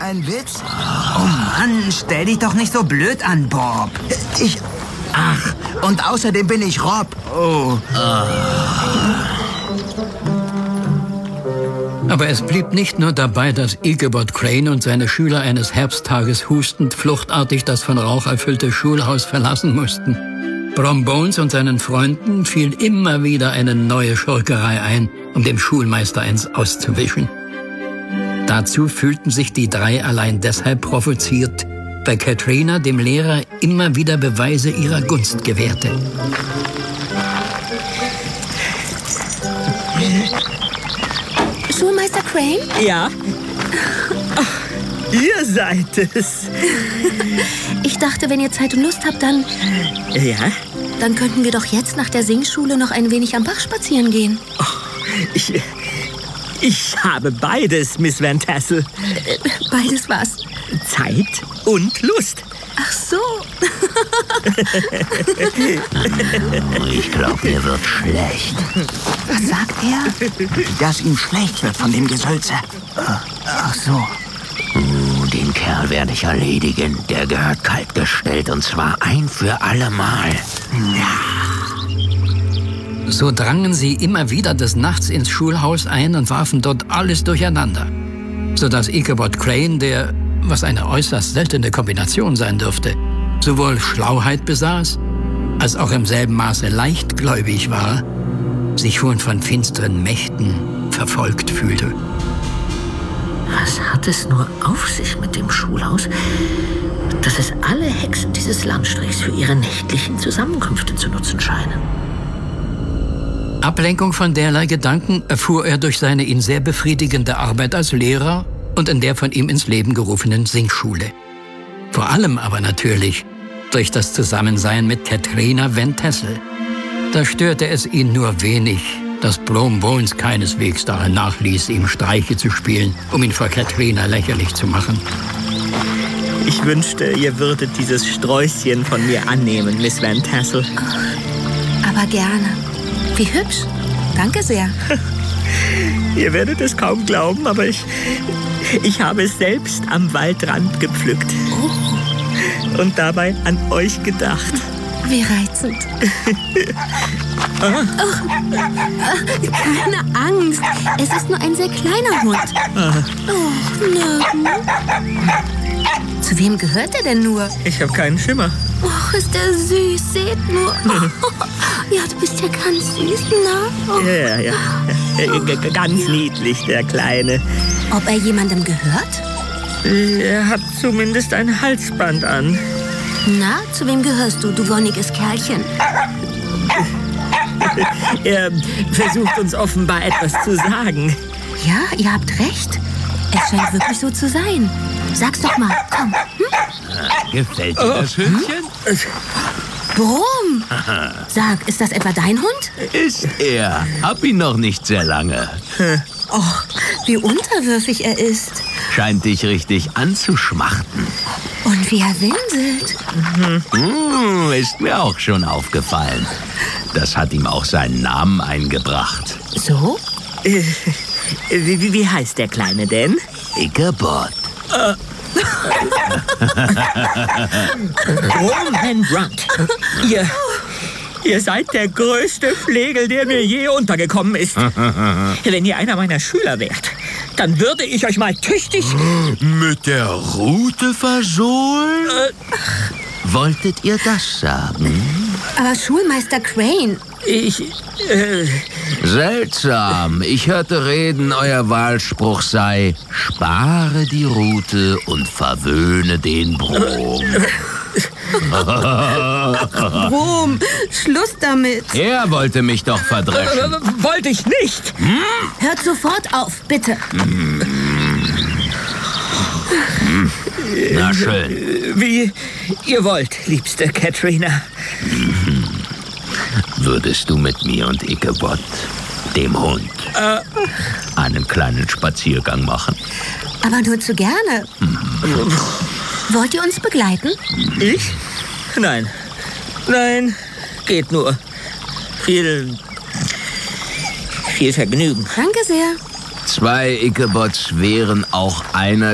ein Witz? Oh Mann, stell dich doch nicht so blöd an, Bob. Ach, und außerdem bin ich Rob. Oh. Aber es blieb nicht nur dabei, dass Ichabod Crane und seine Schüler eines Herbsttages hustend fluchtartig das von Rauch erfüllte Schulhaus verlassen mussten. Brom Bones und seinen Freunden fiel immer wieder eine neue Schurkerei ein, um dem Schulmeister eins auszuwischen. Dazu fühlten sich die drei allein deshalb provoziert, weil Katrina dem Lehrer immer wieder Beweise ihrer Gunst gewährte. Schulmeister Crane? Ja? Ach, ihr seid es. Ich dachte, wenn ihr Zeit und Lust habt, dann könnten wir doch jetzt nach der Singschule noch ein wenig am Bach spazieren gehen. Oh, ich habe beides, Miss Van Tassel. Beides was? Zeit und Lust. Ach so. Ich glaube, mir wird schlecht. Was sagt er? Dass ihm schlecht wird von dem Gesülze. Ach so. Den Kerl werde ich erledigen. Der gehört kaltgestellt, und zwar ein für alle Mal. So drangen sie immer wieder des Nachts ins Schulhaus ein und warfen dort alles durcheinander, sodass Ichabod Crane, der, was eine äußerst seltene Kombination sein dürfte, sowohl Schlauheit besaß, als auch im selben Maße leichtgläubig war, sich schon von finsteren Mächten verfolgt fühlte. Was hat es nur auf sich mit dem Schulhaus, dass es alle Hexen dieses Landstrichs für ihre nächtlichen Zusammenkünfte zu nutzen scheinen? Ablenkung von derlei Gedanken erfuhr er durch seine ihn sehr befriedigende Arbeit als Lehrer und in der von ihm ins Leben gerufenen Singschule. Vor allem aber natürlich durch das Zusammensein mit Katrina Van Tassel. Da störte es ihn nur wenig, dass Brom Bones keineswegs daran nachließ, ihm Streiche zu spielen, um ihn vor Katrina lächerlich zu machen. Ich wünschte, ihr würdet dieses Sträußchen von mir annehmen, Miss Van Tassel. Aber gerne. Wie hübsch. Danke sehr. Ihr werdet es kaum glauben, aber ich habe es selbst am Waldrand gepflückt. Oh. Und dabei an euch gedacht. Wie reizend. Keine Angst. Es ist nur ein sehr kleiner Hund. Oh, nö. Zu wem gehört er denn nur? Ich habe keinen Schimmer. Och, ist der süß. Seht nur. Ja, du bist ja ganz süß, ne? Oh. Ja. Ganz niedlich, der Kleine. Ob er jemandem gehört? Er hat zumindest ein Halsband an. Na, zu wem gehörst du, du wonniges Kerlchen? Er versucht uns offenbar etwas zu sagen. Ja, ihr habt recht. Es scheint wirklich so zu sein. Sag's doch mal, komm. Gefällt dir das Hündchen? Brom! Sag, ist das etwa dein Hund? Ist er. Hab ihn noch nicht sehr lange. Och, wie unterwürfig er ist. Scheint dich richtig anzuschmachten. Und wie er winselt. Ist mir auch schon aufgefallen. Das hat ihm auch seinen Namen eingebracht. So? Wie heißt der Kleine denn? Ichabod. Brom and Runt. Ihr seid der größte Flegel, der mir je untergekommen ist. Wenn ihr einer meiner Schüler wärt, dann würde ich euch mal tüchtig... Mit der Rute versohlen? Wolltet ihr das sagen? Aber Schulmeister Crane... Seltsam. Ich hörte reden, euer Wahlspruch sei: Spare die Rute und verwöhne den Brom. Brom, Schluss damit. Er wollte mich doch verdreschen. Wollte ich nicht. Hört sofort auf, bitte. Na schön. Wie ihr wollt, liebste Katrina. Würdest du mit mir und Ichabod, dem Hund, einen kleinen Spaziergang machen? Aber nur zu gerne. Wollt ihr uns begleiten? Ich? Nein. Nein, geht nur. Viel Vergnügen. Danke sehr. Zwei Ichabods wären auch einer